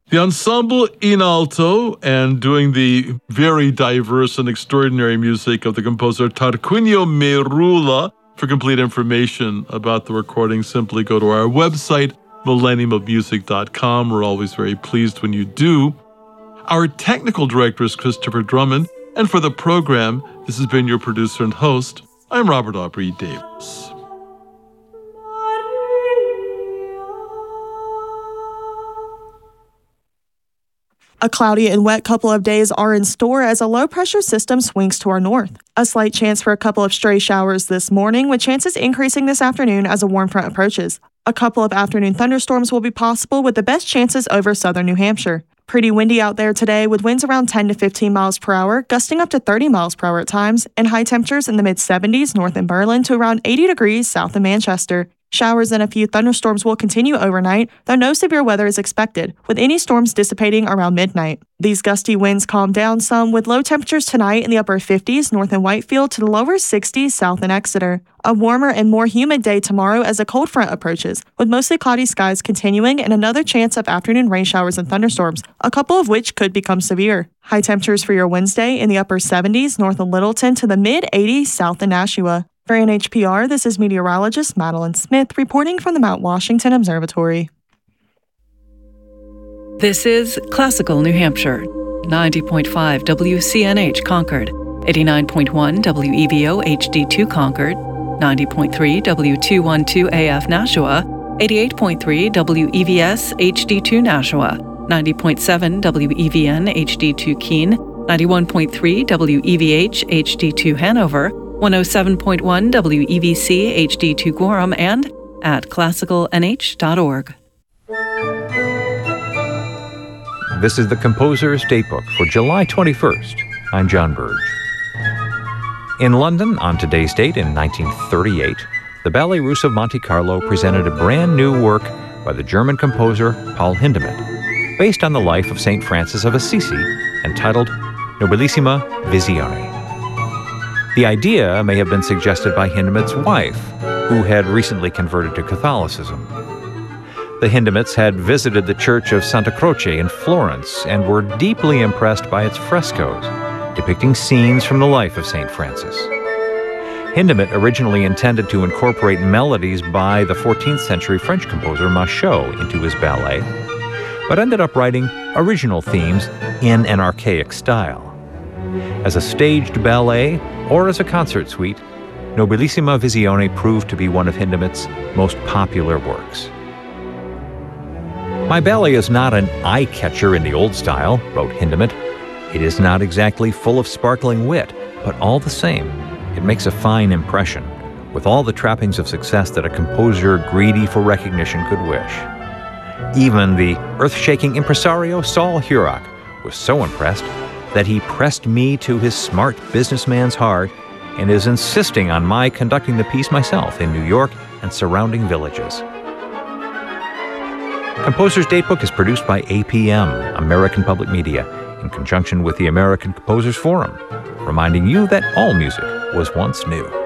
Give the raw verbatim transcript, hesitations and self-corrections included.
The ensemble in alto, and doing the very diverse and extraordinary music of the composer Tarquinio Merula. For complete information about the recording, simply go to our website, millennium of music dot com. We're always very pleased when you do. Our technical director is Christopher Drummond, and for the program, this has been your producer and host. I'm Robert Aubrey Davis. A cloudy and wet couple of days are in store as a low-pressure system swings to our north. A slight chance for a couple of stray showers this morning, with chances increasing this afternoon as a warm front approaches. A couple of afternoon thunderstorms will be possible, with the best chances over southern New Hampshire. Pretty windy out there today, with winds around ten to fifteen miles per hour, gusting up to thirty miles per hour at times, and high temperatures in the mid-seventies north in Berlin to around eighty degrees south in Manchester. Showers and a few thunderstorms will continue overnight, though no severe weather is expected, with any storms dissipating around midnight. These gusty winds calm down some, with low temperatures tonight in the upper fifties north in Whitefield to the lower sixties south in Exeter. A warmer and more humid day tomorrow as a cold front approaches, with mostly cloudy skies continuing and another chance of afternoon rain showers and thunderstorms, a couple of which could become severe. High temperatures for your Wednesday in the upper seventies north of Littleton to the mid-eighties south in Nashua. For N H P R, this is meteorologist Madeline Smith reporting from the Mount Washington Observatory. This is Classical New Hampshire, ninety point five W C N H Concord, eighty-nine point one W E V O H D two Concord, ninety point three W two twelve A F Nashua, eighty-eight point three W E V S H D two Nashua, ninety point seven W E V N H D two Keene, ninety-one point three W E V H H D two Hanover, one oh seven point one W E V C H D two Gorham, and at classical n h dot org. This is the Composer's Datebook for July twenty-first. I'm John Burge. In London, on today's date in nineteen thirty-eight, the Ballet Russe of Monte Carlo presented a brand new work by the German composer Paul Hindemith, based on the life of Saint Francis of Assisi, entitled Nobilissima Visione. The idea may have been suggested by Hindemith's wife, who had recently converted to Catholicism. The Hindemiths had visited the church of Santa Croce in Florence and were deeply impressed by its frescoes, depicting scenes from the life of Saint Francis. Hindemith originally intended to incorporate melodies by the fourteenth century French composer Machaut into his ballet, but ended up writing original themes in an archaic style. As a staged ballet or as a concert suite, Nobilissima Visione proved to be one of Hindemith's most popular works. My ballet is not an eye-catcher in the old style, wrote Hindemith. It is not exactly full of sparkling wit, but all the same, it makes a fine impression, with all the trappings of success that a composer greedy for recognition could wish. Even the earth-shaking impresario Saul Hurok was so impressed that he pressed me to his smart businessman's heart and is insisting on my conducting the piece myself in New York and surrounding villages. Composer's Datebook is produced by A P M, American Public Media, in conjunction with the American Composers Forum, reminding you that all music was once new.